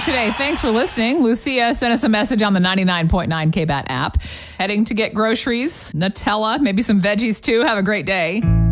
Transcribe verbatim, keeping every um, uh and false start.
today. Thanks for listening. Lucia sent us a message on the ninety-nine point nine K B A T app. Heading to get groceries, Nutella, maybe some veggies too. Have a great day.